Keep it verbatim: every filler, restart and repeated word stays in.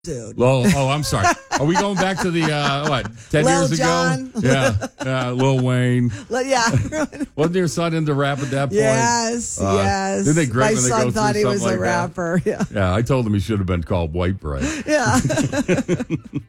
Dude. Lil, oh, I'm sorry. Are we going back to the, uh, what, ten Lil years Jon. ago? Yeah, yeah, Lil Wayne. Well, yeah. Wasn't your son into rap at that point? Yes, Uh, yes. Didn't they great My when they son go thought through he was something a like that? rapper. Yeah. Yeah, I told him he should have been called White Bread. Yeah.